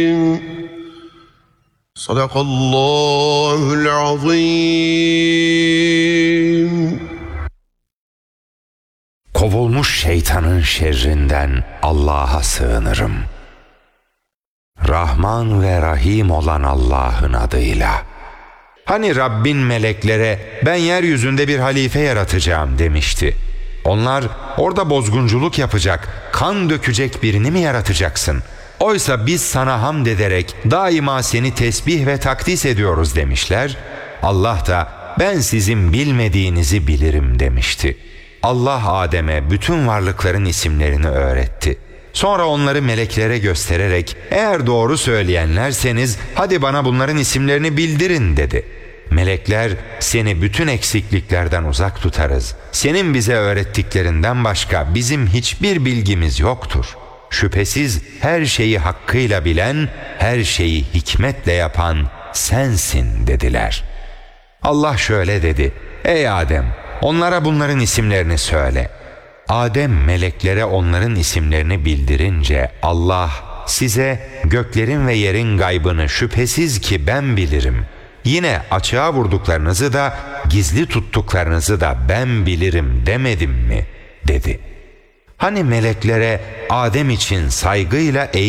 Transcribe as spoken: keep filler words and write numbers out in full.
Sadakallahul azim. Kovulmuş şeytanın şerrinden Allah'a sığınırım. Rahman ve Rahim olan Allah'ın adıyla. Hani Rabbin meleklere ben yeryüzünde bir halife yaratacağım demişti. Onlar orada bozgunculuk yapacak, kan dökecek birini mi yaratacaksın? Oysa biz sana hamd ederek daima seni tesbih ve takdis ediyoruz demişler. Allah da ben sizin bilmediğinizi bilirim demişti. Allah Adem'e bütün varlıkların isimlerini öğretti. Sonra onları meleklere göstererek eğer doğru söyleyenlerseniz hadi bana bunların isimlerini bildirin dedi. Melekler seni bütün eksikliklerden uzak tutarız. Senin bize öğrettiklerinden başka bizim hiçbir bilgimiz yoktur. Şüphesiz her şeyi hakkıyla bilen, her şeyi hikmetle yapan sensin dediler. Allah şöyle dedi: Ey Adem, onlara bunların isimlerini söyle. Adem meleklere onların isimlerini bildirince Allah size göklerin ve yerin gaybını şüphesiz ki ben bilirim. Yine açığa vurduklarınızı da gizli tuttuklarınızı da ben bilirim demedim mi dedi. Hani meleklere Adem için saygıyla eğitim